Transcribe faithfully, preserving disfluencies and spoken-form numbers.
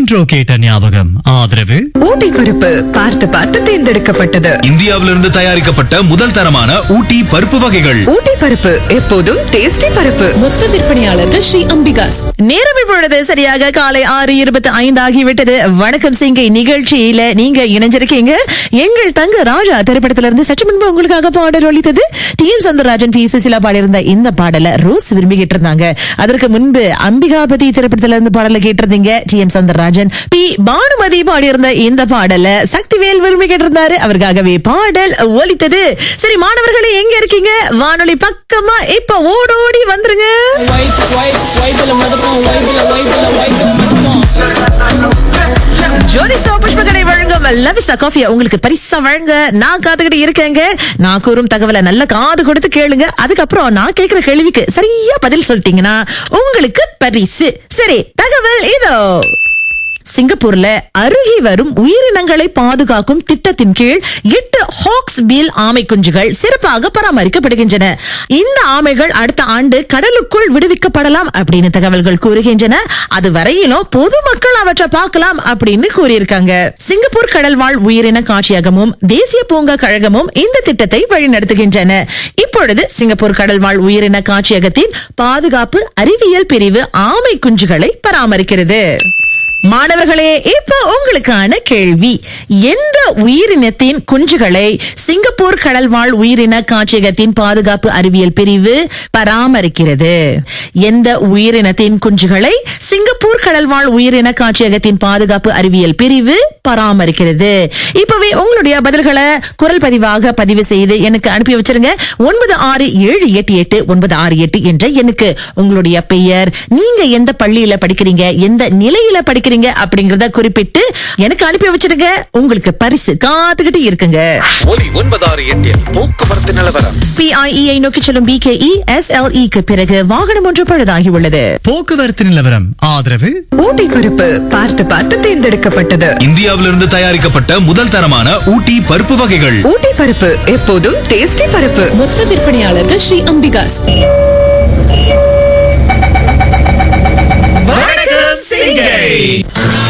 என்றோ கேட்ட ஞாபகம். ஆதரவு ஊட்டி பருப்பு பார்த்து பார்த்து தேர்ந்தெடுக்கப்பட்டது. இந்தியாவிலிருந்து தயாரிக்கப்பட்ட முதல் தரமான ஊட்டி பருப்பு வகைகள். ஊட்டி பருப்பு எப்போதும் டேஸ்டி பருப்பு. மொத்த விற்பனையாளர்கள் ஸ்ரீ அம்பிகாஸ். நேரம் இப்பொழுது சரியாக காலை ஆறு இருபத்தி ஐந்து ஆகிவிட்டது. வணக்கம் சிங்கை நிகழ்ச்சியில நீங்க இணைஞ்சிருக்கீங்க. எங்கள் தங்க ராஜா திரைப்படத்திலிருந்து சற்று முன்பு உங்களுக்காக பாடல் ஒலித்தது. D M Soundararajan, B Susheela பாடியிருந்த இந்த பாடலை ரோஸ் விரும்பி கேட்டிருந்தாங்க. அதற்கு முன்பு அம்பிகாபதி திரைப்படத்திலிருந்து பாடலை கேட்டிருந்தீங்க. D M Soundararajan, B Bhanumathi பாடியிருந்த இந்த பாடல சக்திவேல் விரும்பி கேட்டிருந்தாரு. அவருக்காகவே பாடல் ஒலித்தது. சரி மாணவர்களே, எங்க இருக்கீங்க? வானொலி பக்கமா இப்ப ஓடோடி வந்துருங்க. ஜோதி புஷ்பகடை வழங்கும் லவிஸ்தா காஃபியா உங்களுக்கு பரிசா வழங்க நான் காத்துக்கிட்டு இருக்கேங்க. நான் கூறும் தகவலை நல்ல காது கொடுத்து கேளுங்க. அதுக்கப்புறம் நான் கேட்கிற கேள்விக்கு சரியா பதில் சொல்லிட்டீங்கன்னா உங்களுக்கு பரிசு. சரி, தகவல் இதோ. சிங்கப்பூர்ல அருகி வரும் உயிரினங்களை பாதுகாக்கும் திட்டத்தின் கீழ் எட்டு ஹாக்ஸ் பீல் ஆமை குஞ்சுகள் சிறப்பாக பராமரிக்கப்படுகின்றன. இந்த ஆமைகள் அடுத்த ஆண்டு கடலுக்குள் விடுவிக்கப்படலாம் அப்படின்னு தகவல்கள் கூறுகின்றன. அது வரையிலும் பொதுமக்கள் அவற்றை பார்க்கலாம் அப்படின்னு கூறியிருக்காங்க. சிங்கப்பூர் கடல்வாழ் உயிரின காட்சியகமும் தேசிய பூங்கா கழகமும் இந்த திட்டத்தை வழிநடத்துகின்றன. இப்பொழுது சிங்கப்பூர் கடல்வாழ் உயிரின காட்சியகத்தின் பாதுகாப்பு அறிவியல் பிரிவு ஆமை குஞ்சுகளை பராமரிக்கிறது. மாணவர்களே, இப்ப உங்களுக்கான கேள்வி. எந்த உயிரினத்தின் குஞ்சுகளை சிங்கப்பூர் கடல்வாழ் உயிரின காட்சியகத்தின் பாதுகாப்பு அறிவியல் பிரிவு பராமரிக்கிறது? எந்த உயிரினத்தின் குஞ்சுகளை சிங்கப்பூர் கடல்வாழ் உயிரின காட்சியகத்தின் பாதுகாப்பு அறிவியல் பிரிவு பராமரிக்கிறது? இப்பவே உங்களுடைய பதில்களை குரல் பதிவாக பதிவு செய்து எனக்கு அனுப்பி வச்சிருங்க. ஒன்பது ஆறு ஏழு எட்டு எட்டு ஒன்பது ஆறு எட்டு என்ற எனக்கு உங்களுடைய பெயர், நீங்க எந்த பள்ளியில படிக்கிறீங்க, எந்த நிலையில படிக்கிறீங்க அப்படிங்கறத குறிப்பிட்டு எனக்கு அனுப்பி வச்சிருங்க. உங்களுக்கு பரிசு காத்துக்கிட்டு இருக்குங்க. ஒலி ஒன்பது ஆறு எட்டில் போக்குவரத்து நிலவரம். பிஐஇ நோக்கி செல்லும் பிகேஇ எஸ்எல்இக்கு பிறகு வாகனம் ஒன்று பழுதாகி உள்ளது. போக்குவரத்து நிலவரம் ஆதரவு ஊட்டி பருப்பு பார்த்து பார்த்து தேர்ந்தெடுக்கப்பட்டது. இந்தியாவிலிருந்து தயாரிக்கப்பட்ட முதல் தரமான ஊட்டி பருப்பு வகைகள். ஊட்டி பருப்பு எப்போதும் டேஸ்டி பருப்பு. மொத்த விற்பனையாளர்கள் ஸ்ரீ அம்பிகாஸ். வணக்கம் சிங்கை.